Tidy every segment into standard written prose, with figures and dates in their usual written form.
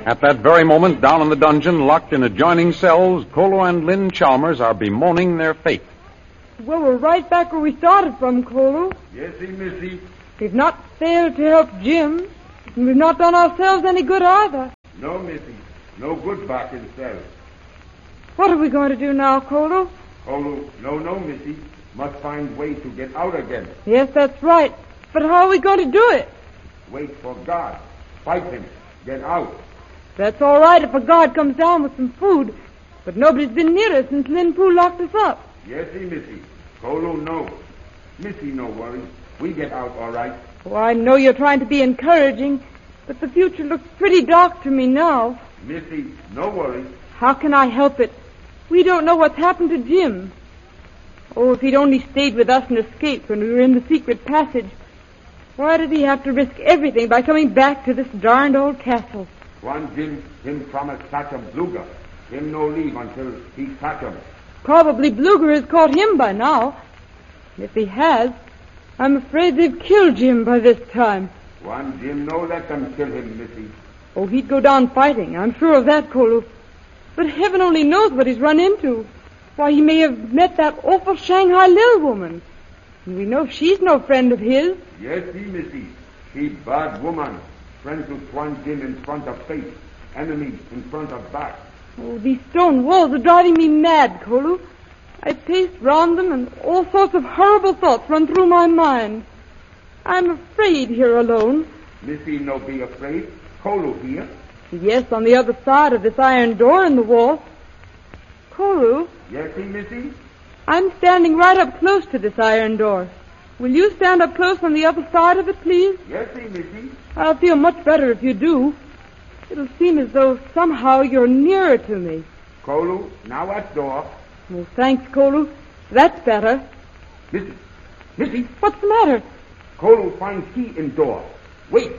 At that very moment, down in the dungeon, locked in adjoining cells, Kolo and Lynn Chalmers are bemoaning their fate. Well, we're right back where we started from, Kolo. Yesy, missy. We've not failed to help Jim, and we've not done ourselves any good either. No, missy. No good back in cell. What are we going to do now, Kolo? Kolo, no, missy. Must find way to get out again. Yes, that's right. But how are we going to do it? Wait for God. Fight him. Get out. That's all right if a guard comes down with some food, but nobody's been near us since Lin Poo locked us up. Yesy, missy. Kolo, no. Missy, no worries. We get out all right. Oh, I know you're trying to be encouraging, but the future looks pretty dark to me now. Missy, no worries. How can I help it? We don't know what's happened to Jim. Oh, if he'd only stayed with us and escaped when we were in the secret passage. Why did he have to risk everything by coming back to this darned old castle? One Jim, him promised catch him Bluger. Him no leave until he catch him. Probably Bluger has caught him by now. If he has, I'm afraid they've killed Jim by this time. One Jim no let them kill him, missy. Oh, he'd go down fighting. I'm sure of that, Kolo. But heaven only knows what he's run into. Why, he may have met that awful Shanghai Lil woman. And we know she's no friend of his. Yes, missy. She bad woman. Friend to Twan Jim in front of face. Enemy in front of back. Oh, these stone walls are driving me mad, Kolo. I pace round them and all sorts of horrible thoughts run through my mind. I'm afraid here alone. Missy no be afraid. Kolo here. Yes, on the other side of this iron door in the wall. Kolo? Yes, missy? I'm standing right up close to this iron door. Will you stand up close on the other side of it, please? Yes, missy. I'll feel much better if you do. It'll seem as though somehow you're nearer to me. Kolo, now at door. Oh, thanks, Kolo. That's better. Missy, What's the matter? Kolo find key in door. Wait.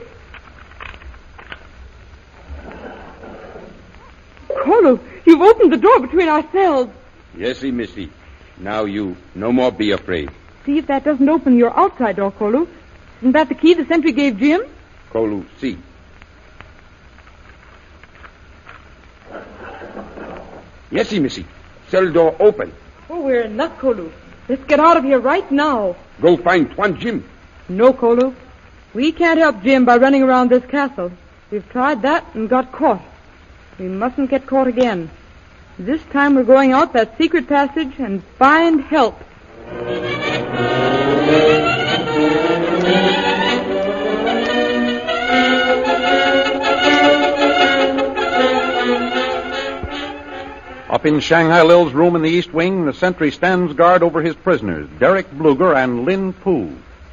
Kolo, you've opened the door between our cells. Yesy, missy. Now you no more be afraid. See if that doesn't open your outside door, Kolo. Isn't that the key the sentry gave Jim? Kolu, see. Yesy, missy. Cell door open. Oh, we're in luck, Kolo. Let's get out of here right now. Go find Twan Jim. No, Kolo. We can't help Jim by running around this castle. We've tried that and got caught. We mustn't get caught again. This time we're going out that secret passage and find help. Up in Shanghai Lil's room in the East Wing, the sentry stands guard over his prisoners, Derek Bluger and Lin Poo.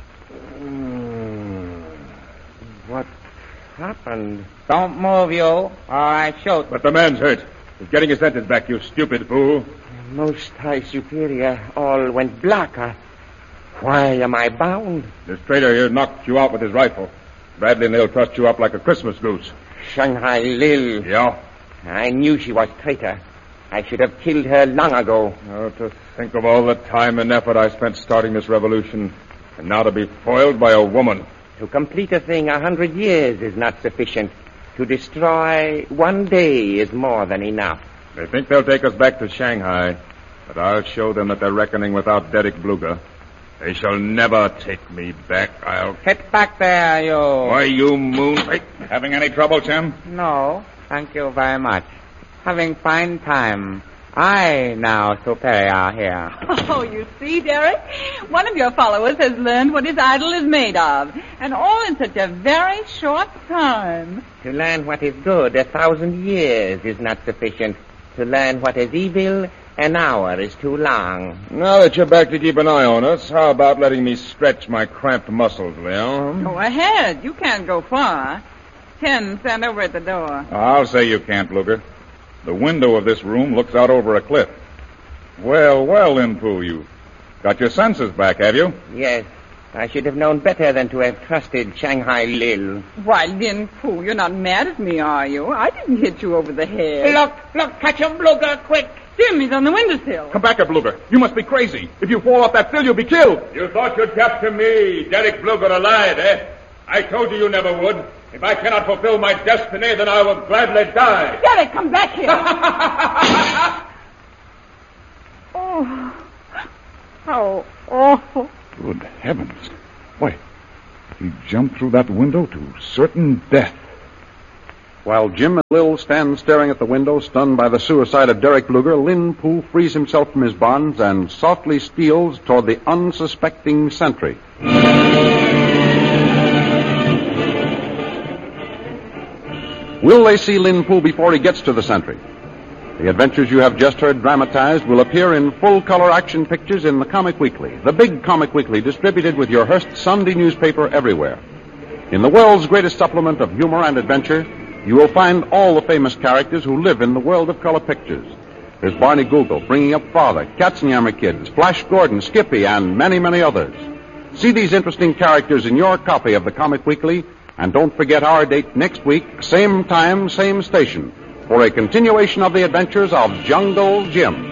What happened? Don't move, you, or I shoot. But the man's hurt. He's getting his sentence back, you stupid fool. Most High Superior, all went black. Why am I bound? This traitor here knocked you out with his rifle. Bradley and they'll truss you up like a Christmas goose. Shanghai Lil. Yeah? I knew she was traitor. I should have killed her long ago. Oh, to think of all the time and effort I spent starting this revolution, and now to be foiled by a woman. To complete a thing 100 years is not sufficient. To destroy one day is more than enough. They think they'll take us back to Shanghai, but I'll show them that they're reckoning without Derek Bluger. They shall never take me back. I'll... Get back there, you. Why, you moon... Having any trouble, Tim? No, thank you very much. Having fine time. I now superior here. Oh, you see, Derek? One of your followers has learned what his idol is made of, and all in such a very short time. To learn what is good 1,000 years is not sufficient. To learn what is evil, an hour is too long. Now that you're back to keep an eye on us, how about letting me stretch my cramped muscles, Lil? Go ahead. You can't go far. Ken, stand over at the door. I'll say you can't, Bluger. The window of this room looks out over a cliff. Well, Lin Poo, you got your senses back, have you? Yes. I should have known better than to have trusted Shanghai Lil. Why, Lin Poo, you're not mad at me, are you? I didn't hit you over the head. Look, catch him, Bluger, quick. Jim, he's on the windowsill. Come back here, Bluger. You must be crazy. If you fall off that sill, you'll be killed. You thought you'd capture me, Derek Bluger, alive, eh? I told you never would. If I cannot fulfill my destiny, then I will gladly die. Derek, come back here. Oh, how awful. Good heavens. Why, he jumped through that window to certain death. While Jim and Lil stand staring at the window, stunned by the suicide of Derek Bluger, Lin Poo frees himself from his bonds and softly steals toward the unsuspecting sentry. Will they see Lin Poo before he gets to the sentry? The adventures you have just heard dramatized will appear in full-color action pictures in the Comic Weekly, the big Comic Weekly distributed with your Hearst Sunday newspaper everywhere. In the world's greatest supplement of humor and adventure, you will find all the famous characters who live in the world of color pictures. There's Barney Google, Bringing Up Father, Katzenjammer Kids, Flash Gordon, Skippy, and many, many others. See these interesting characters in your copy of the Comic Weekly, and don't forget our date next week, same time, same station, for a continuation of the adventures of Jungle Jim.